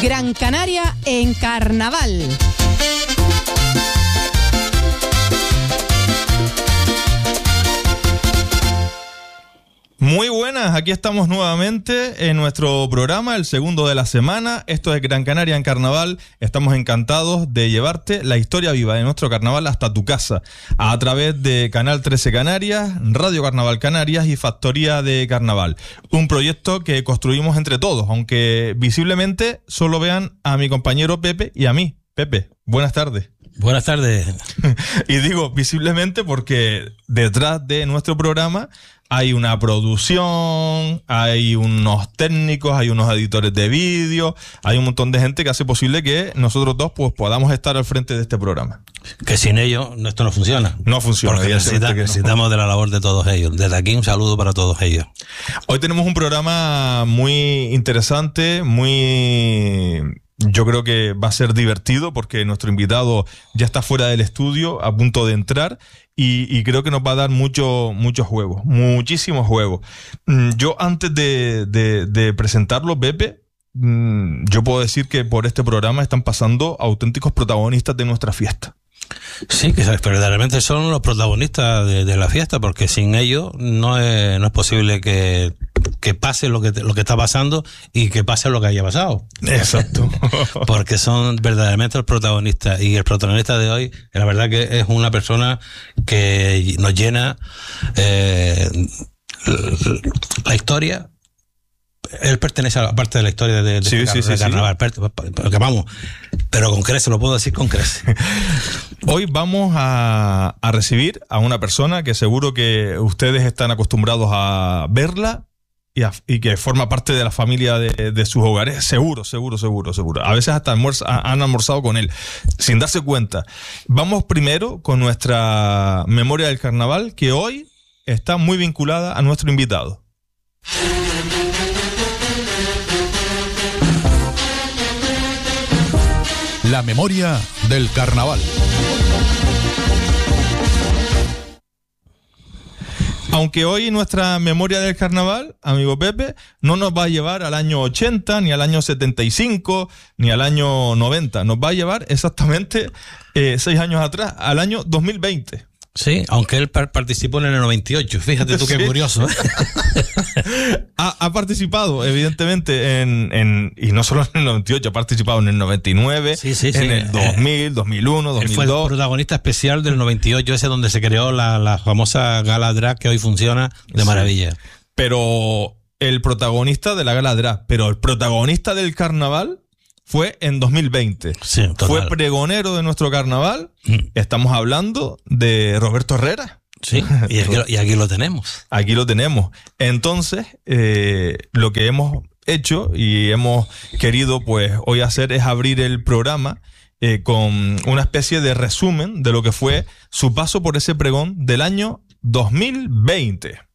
Gran Canaria en carnaval. Muy buenas, aquí estamos nuevamente en nuestro programa, el segundo de la semana. Esto es Gran Canaria en Carnaval. Estamos encantados de llevarte la historia viva de nuestro carnaval hasta tu casa, a través de Canal 13 Canarias, Radio Carnaval Canarias y Factoría de Carnaval. Un proyecto que construimos entre todos, aunque visiblemente solo vean a mi compañero Pepe y a mí. Pepe, buenas tardes. Buenas tardes. Y digo visiblemente porque detrás de nuestro programa hay una producción, hay unos técnicos, hay unos editores de vídeo, hay un montón de gente que hace posible que nosotros dos pues podamos estar al frente de este programa. Que sin ellos esto no funciona. No funciona. Porque necesitamos de la labor de todos ellos. Desde aquí un saludo para todos ellos. Hoy tenemos un programa muy interesante, yo creo que va a ser divertido porque nuestro invitado ya está fuera del estudio, a punto de entrar, y creo que nos va a dar muchos juegos, muchísimos juegos. Yo antes de presentarlo, Pepe, yo puedo decir que por este programa están pasando auténticos protagonistas de nuestra fiesta. Sí, que verdaderamente son los protagonistas de la fiesta, porque sin ellos no es posible que pase lo que está pasando y que pase lo que haya pasado. Exacto. Porque son verdaderamente los protagonistas, y el protagonista de hoy, la verdad que es una persona que nos llena la historia. Él pertenece a la parte de la historia de carnaval. Porque vamos, pero con creces, lo puedo decir con creces. Hoy vamos a recibir a una persona que seguro que ustedes están acostumbrados a verla y que forma parte de la familia de sus hogares. Seguro. A veces hasta han almorzado con él, sin darse cuenta. Vamos primero con nuestra memoria del carnaval, que hoy está muy vinculada a nuestro invitado. La memoria del carnaval. Aunque hoy nuestra memoria del carnaval, amigo Pepe, no nos va a llevar al año 80, ni al año 75, ni al año 90. Nos va a llevar exactamente 6 años atrás, al año 2020. Sí, aunque él participó en el 98, fíjate tú qué curioso. Ha participado, evidentemente, y no solo en el 98, ha participado en el 99, en el 2000, 2001, 2002. Él fue el protagonista especial del 98, ese donde se creó la famosa gala drag que hoy funciona de maravilla. Pero el protagonista de la gala drag, pero el protagonista del carnaval fue en 2020. Sí, total. Fue pregonero de nuestro carnaval. Estamos hablando de Roberto Herrera. Sí, y aquí lo tenemos. Aquí lo tenemos. Entonces, lo que hemos hecho y hemos querido pues hoy hacer es abrir el programa con una especie de resumen de lo que fue su paso por ese pregón del año 2020.